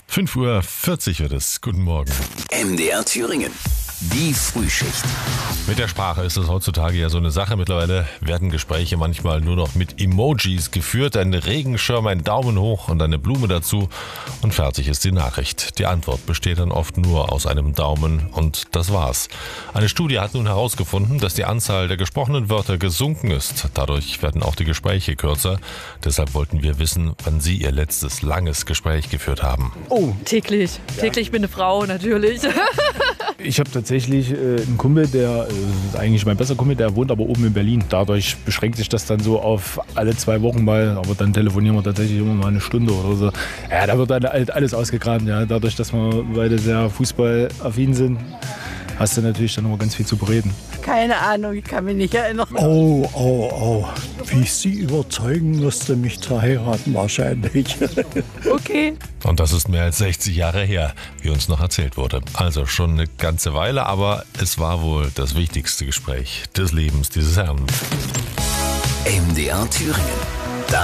5:40 Uhr wird es. Guten Morgen. MDR Thüringen. Die Frühschicht. Mit der Sprache ist es heutzutage ja so eine Sache. Mittlerweile werden Gespräche manchmal nur noch mit Emojis geführt. Ein Regenschirm, ein Daumen hoch und eine Blume dazu. Und fertig ist die Nachricht. Die Antwort besteht dann oft nur aus einem Daumen und das war's. Eine Studie hat nun herausgefunden, dass die Anzahl der gesprochenen Wörter gesunken ist. Dadurch werden auch die Gespräche kürzer. Deshalb wollten wir wissen, wann Sie Ihr letztes langes Gespräch geführt haben. Oh, Täglich. Täglich bin eine Frau, natürlich. ich habe tatsächlich einen Kumpel, der ist eigentlich mein bester Kumpel, der wohnt aber oben in Berlin. Dadurch beschränkt sich das dann so auf alle 2 Wochen mal, aber dann telefonieren wir tatsächlich immer mal eine Stunde oder so. Ja, da wird dann halt alles ausgegraben. Ja. Dadurch, dass wir beide sehr fußballaffin sind, hast du natürlich dann immer ganz viel zu bereden. Keine Ahnung, ich kann mich nicht erinnern. Oh. Wie ich Sie überzeugen musste, mich zu heiraten wahrscheinlich. Okay. Und das ist mehr als 60 Jahre her, wie uns noch erzählt wurde. Also schon eine ganze Weile, aber es war wohl das wichtigste Gespräch des Lebens dieses Herrn. MDR Thüringen.